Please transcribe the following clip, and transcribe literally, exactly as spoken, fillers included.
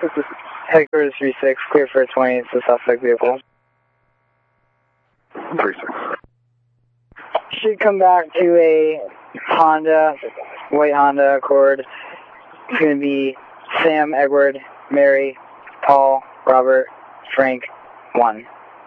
Headquarters three six, clear for twenty, it's the suspect vehicle. three six. Should come back to a Honda, white Honda Accord. It's going to be Sam, Edward, Mary, Paul, Robert, Frank, one.